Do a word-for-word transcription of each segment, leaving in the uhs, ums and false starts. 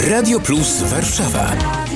Radio Plus Warszawa.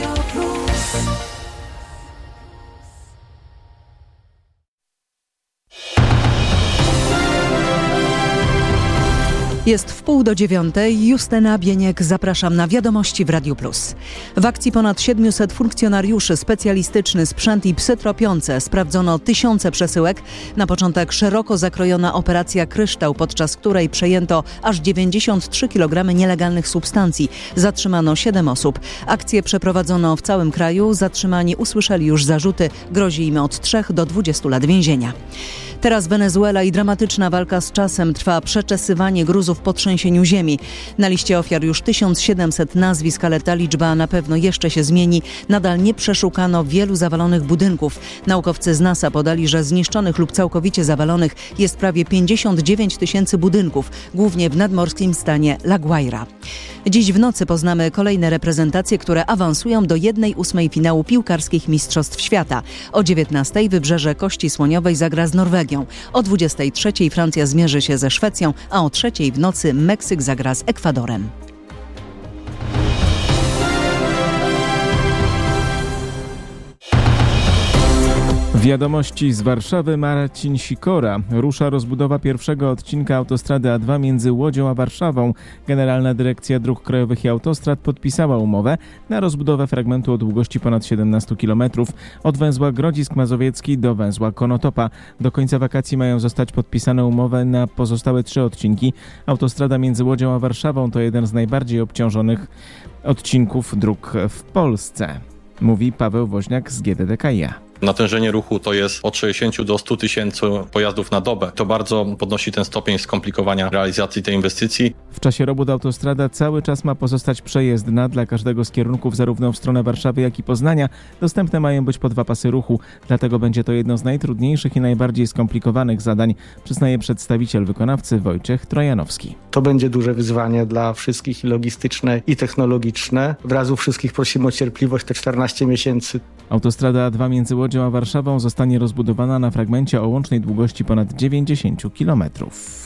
Jest w pół do dziewiątej. Justyna Bieniek, zapraszam na Wiadomości w Radiu Plus. W akcji ponad siedmiuset funkcjonariuszy, specjalistyczny sprzęt i psy tropiące. Sprawdzono tysiące przesyłek. Na początek szeroko zakrojona operacja Kryształ, podczas której przejęto aż dziewięćdziesiąt trzy kilogramy nielegalnych substancji. Zatrzymano siedem osób. Akcję przeprowadzono w całym kraju. Zatrzymani usłyszeli już zarzuty. Grozi im od trzech do dwudziestu lat więzienia. Teraz Wenezuela i dramatyczna walka z czasem. Trwa przeczesywanie gruzów po trzęsieniu ziemi. Na liście ofiar już tysiąc siedemset nazwisk, ale ta liczba na pewno jeszcze się zmieni. Nadal nie przeszukano wielu zawalonych budynków. Naukowcy z NASA podali, że zniszczonych lub całkowicie zawalonych jest prawie pięćdziesiąt dziewięć tysięcy budynków, głównie w nadmorskim stanie La Guaira. Dziś w nocy poznamy kolejne reprezentacje, które awansują do jednej ósmej finału piłkarskich Mistrzostw Świata. O dziewiętnastej Wybrzeże Kości Słoniowej zagra z Norwegią. O dwudziestej trzeciej Francja zmierzy się ze Szwecją, a o trzeciej w nocy Meksyk zagra z Ekwadorem. Wiadomości z Warszawy. Marcin Sikora. Rusza rozbudowa pierwszego odcinka autostrady A dwa między Łodzią a Warszawą. Generalna Dyrekcja Dróg Krajowych i Autostrad podpisała umowę na rozbudowę fragmentu o długości ponad siedemnaście kilometrów od węzła Grodzisk Mazowiecki do węzła Konotopa. Do końca wakacji mają zostać podpisane umowy na pozostałe trzy odcinki. Autostrada między Łodzią a Warszawą to jeden z najbardziej obciążonych odcinków dróg w Polsce, mówi Paweł Woźniak z G D D K i A. Natężenie ruchu to jest od sześćdziesiąt do stu tysięcy pojazdów na dobę. To bardzo podnosi ten stopień skomplikowania realizacji tej inwestycji. W czasie robót autostrada cały czas ma pozostać przejezdna dla każdego z kierunków, zarówno w stronę Warszawy, jak i Poznania. Dostępne mają być po dwa pasy ruchu, dlatego będzie to jedno z najtrudniejszych i najbardziej skomplikowanych zadań, przyznaje przedstawiciel wykonawcy Wojciech Trojanowski. To będzie duże wyzwanie dla wszystkich, i logistyczne, i technologiczne. Od razu wszystkich prosimy o cierpliwość, te czternaście miesięcy. Autostrada A dwa między Łodzią a Warszawą zostanie rozbudowana na fragmencie o łącznej długości ponad dziewięćdziesiąt kilometrów.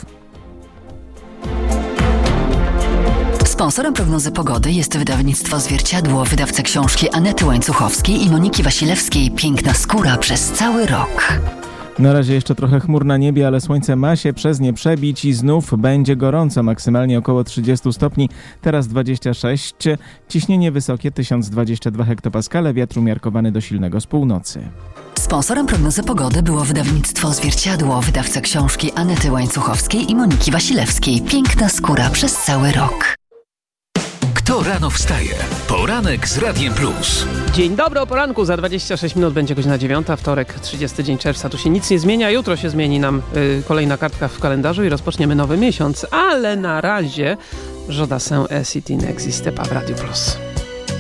Sponsorem prognozy pogody jest wydawnictwo Zwierciadło, wydawca książki Anety Łańcuchowskiej i Moniki Wasilewskiej „Piękna skóra przez cały rok”. Na razie jeszcze trochę chmur na niebie, ale słońce ma się przez nie przebić i znów będzie gorąco, maksymalnie około trzydzieści stopni, teraz dwadzieścia sześć, ciśnienie wysokie tysiąc dwadzieścia dwa hektopaskale, wiatr umiarkowany do silnego z północy. Sponsorem prognozy pogody było wydawnictwo Zwierciadło, wydawca książki Anety Łańcuchowskiej i Moniki Wasilewskiej „Piękna skóra przez cały rok”. Kto rano wstaje? Poranek z Radiem Plus. Dzień dobry, o poranku. Za dwadzieścia sześć minut będzie godzina dziewiąta, wtorek, trzydziesty dzień czerwca. Tu się nic nie zmienia. Jutro się zmieni nam y, kolejna kartka w kalendarzu i rozpoczniemy nowy miesiąc. Ale na razie Jodassin et si tu n'existais pas w Radiu Plus.